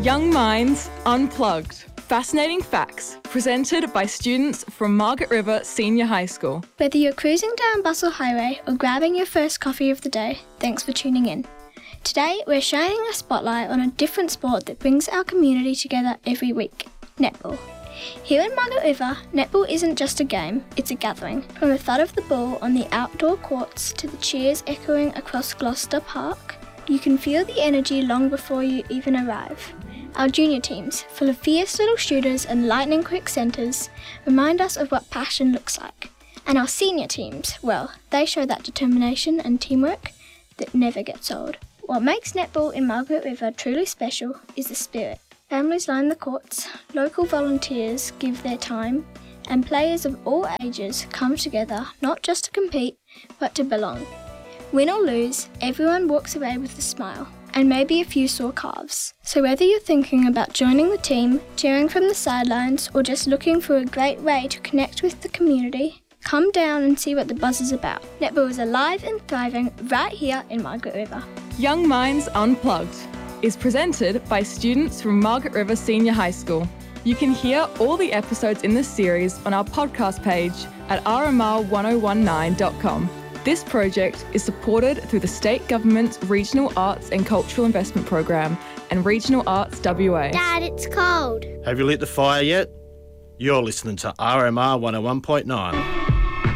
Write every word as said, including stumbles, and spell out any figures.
Young Minds Unplugged. Fascinating facts presented by students from Margaret River Senior High School. Whether you're cruising down Bustle Highway or grabbing your first coffee of the day, thanks for tuning in. Today we're shining a spotlight on a different sport that brings our community together every week, netball. Here in Margaret River, netball isn't just a game, it's a gathering. From the thud of the ball on the outdoor courts to the cheers echoing across Gloucester Park, you can feel the energy long before you even arrive. Our junior teams, full of fierce little shooters and lightning-quick centres, remind us of what passion looks like. And our senior teams, well, they show that determination and teamwork that never gets old. What makes netball in Margaret River truly special is the spirit. Families line the courts, local volunteers give their time, and players of all ages come together not just to compete, but to belong. Win or lose, everyone walks away with a smile, and maybe a few sore calves. So whether you're thinking about joining the team, cheering from the sidelines, or just looking for a great way to connect with the community, come down and see what the buzz is about. Netball is alive and thriving right here in Margaret River. Young Minds Unplugged is presented by students from Margaret River Senior High School. You can hear all the episodes in this series on our podcast page at r m r one oh one nine dot com. This project is supported through the State Government's Regional Arts and Cultural Investment Program and Regional Arts W A. Dad, it's cold. Have you lit the fire yet? You're listening to R M R one oh one point nine.